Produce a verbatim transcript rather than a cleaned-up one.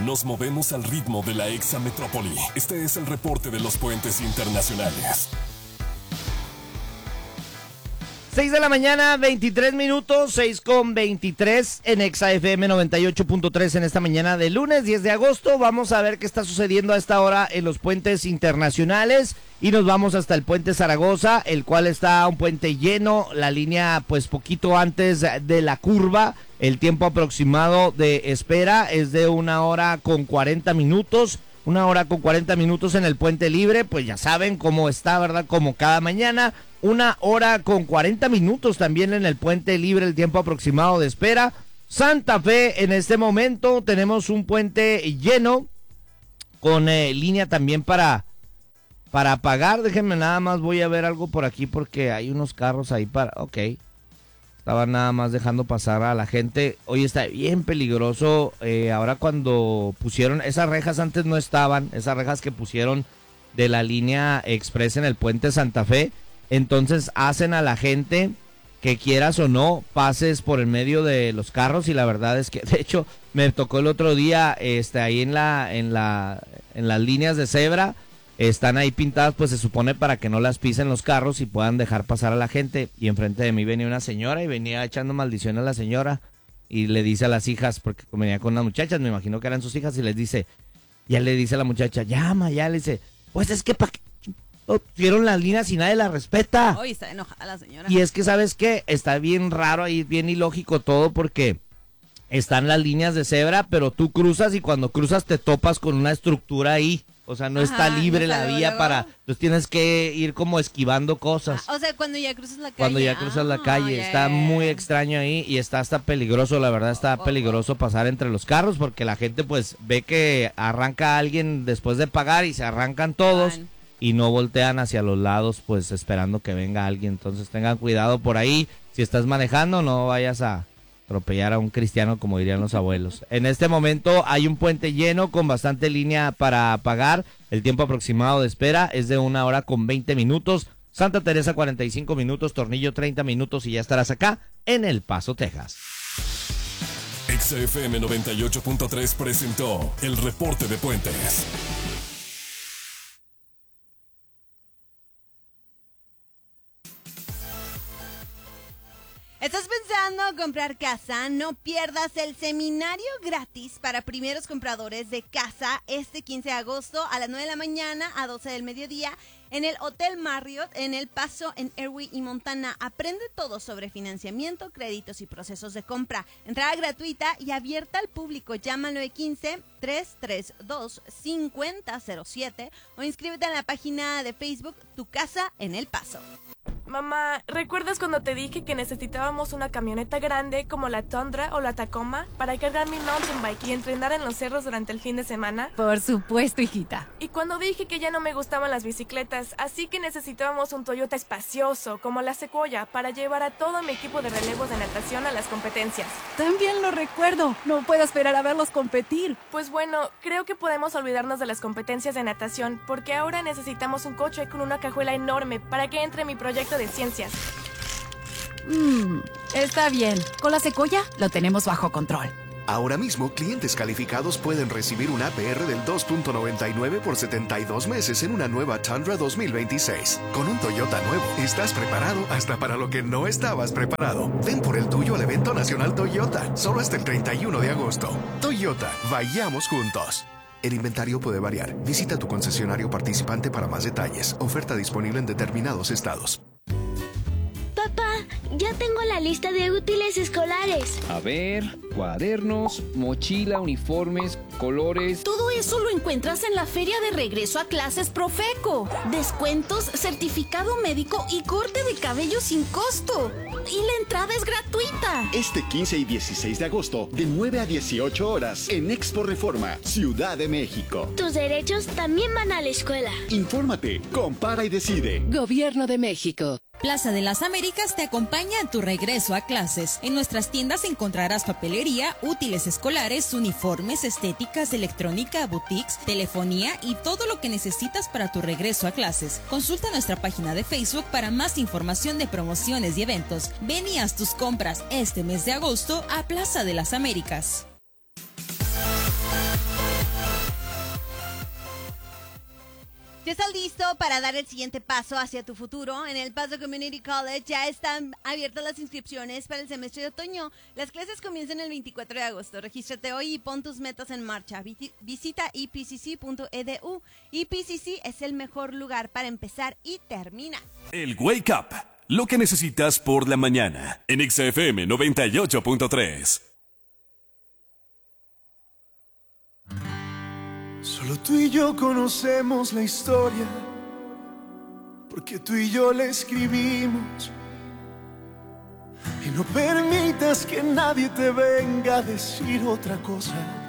Nos movemos al ritmo de la exametrópoli. Este es el reporte de los puentes internacionales. seis de la mañana, veintitrés minutos, seis con veintitrés en Exa F M noventa y ocho punto tres en esta mañana de lunes diez de agosto. Vamos a ver qué está sucediendo a esta hora en los puentes internacionales y nos vamos hasta el puente Zaragoza, el cual está un puente lleno, la línea pues poquito antes de la curva. El tiempo aproximado de espera es de una hora con cuarenta minutos. Una hora con cuarenta minutos en el puente libre, pues ya saben cómo está, ¿verdad? Como cada mañana. Una hora con cuarenta minutos también en el puente libre, el tiempo aproximado de espera. Santa Fe, en este momento tenemos un puente lleno con eh, línea también para, para pagar. Déjenme nada más, voy a ver algo por aquí porque hay unos carros ahí para... Ok, estaban nada más dejando pasar a la gente. Hoy está bien peligroso. Eh, ahora cuando pusieron, esas rejas antes no estaban, esas rejas que pusieron de la línea express en el puente Santa Fe. Entonces hacen a la gente que quieras o no pases por el medio de los carros y la verdad es que de hecho me tocó el otro día este ahí en la en la en las líneas de cebra están ahí pintadas, pues se supone para que no las pisen los carros y puedan dejar pasar a la gente, y enfrente de mí venía una señora y venía echando maldición a la señora y le dice a las hijas, porque venía con unas muchachas, me imagino que eran sus hijas, y les dice, ya le dice a la muchacha, llama, ya le dice, pues es que para qué pusieron las líneas y nadie las respeta. Hoy está enojada la señora. Y es que, ¿sabes qué? Está bien raro ahí, bien ilógico todo, porque están las líneas de cebra, pero tú cruzas y cuando cruzas te topas con una estructura ahí. O sea, no Ajá, está libre no la está vía luego. para... Entonces tienes que ir como esquivando cosas. Ah, o sea, cuando ya cruzas la calle. Cuando ya cruzas la Ah, calle, ya, está ya, muy ya. extraño ahí y está hasta peligroso, la verdad está Oh, oh, peligroso pasar entre los carros porque la gente pues ve que arranca alguien después de pagar y se arrancan todos Van. y no voltean hacia los lados pues esperando que venga alguien. Entonces tengan cuidado por ahí, si estás manejando no vayas a atropellar a un cristiano como dirían los abuelos. En este momento hay un puente lleno con bastante línea para pagar. El tiempo aproximado de espera es de una hora con veinte minutos. Santa Teresa cuarenta y cinco minutos, Tornillo treinta minutos y ya estarás acá en El Paso, Texas. Exa F M noventa y ocho punto tres presentó el reporte de puentes. ¿Estás pensando comprar casa? No pierdas el seminario gratis para primeros compradores de casa este quince de agosto a las nueve de la mañana a doce del mediodía en el Hotel Marriott en El Paso, en Erwin y Montana. Aprende todo sobre financiamiento, créditos y procesos de compra. Entrada gratuita y abierta al público. Llama al nueve uno cinco, tres tres dos, cinco cero cero siete o inscríbete en la página de Facebook Tu Casa en El Paso. Mamá, ¿recuerdas cuando te dije que necesitábamos una camioneta grande como la Tundra o la Tacoma para cargar mi mountain bike y entrenar en los cerros durante el fin de semana? Por supuesto, hijita. Y cuando dije que ya no me gustaban las bicicletas, así que necesitábamos un Toyota espacioso como la Sequoia para llevar a todo mi equipo de relevos de natación a las competencias. También lo recuerdo. No puedo esperar a verlos competir. Pues bueno, creo que podemos olvidarnos de las competencias de natación porque ahora necesitamos un coche con una cajuela enorme para que entre mi proyecto de ciencias. Mmm, está bien. Con la Sequoia lo tenemos bajo control. Ahora mismo, clientes calificados pueden recibir un A P R del dos punto noventa y nueve por setenta y dos meses en una nueva Tundra dos mil veintiséis. Con un Toyota nuevo, estás preparado hasta para lo que no estabas preparado. Ven por el tuyo al evento nacional Toyota, solo hasta el treinta y uno de agosto. Toyota, vayamos juntos. El inventario puede variar. Visita tu concesionario participante para más detalles. Oferta disponible en determinados estados. Papá, ya tengo la lista de útiles escolares. A ver, cuadernos, mochila, uniformes, colores... Todo eso lo encuentras en la feria de regreso a clases Profeco. Descuentos, certificado médico y corte de cabello sin costo. Y la entrada es gratuita. Este quince y dieciséis de agosto, de nueve a dieciocho horas, en Expo Reforma, Ciudad de México. Tus derechos también van a la escuela. Infórmate, compara y decide. Gobierno de México. Plaza de las Américas te acompaña en tu regreso a clases. En nuestras tiendas encontrarás papelería, útiles escolares, uniformes, estéticas, electrónica, boutiques, telefonía y todo lo que necesitas para tu regreso a clases. Consulta nuestra página de Facebook para más información de promociones y eventos. Ven y haz tus compras este mes de agosto a Plaza de las Américas. ¿Ya estás listo para dar el siguiente paso hacia tu futuro? En el Paso Community College ya están abiertas las inscripciones para el semestre de otoño. Las clases comienzan el veinticuatro de agosto. Regístrate hoy y pon tus metas en marcha. Visita e p c c punto e d u. E P C C es el mejor lugar para empezar y terminar. El Wake Up, lo que necesitas por la mañana, en X F M noventa y ocho punto tres. Solo tú y yo conocemos la historia, porque tú y yo la escribimos. Y no permitas que nadie te venga a decir otra cosa.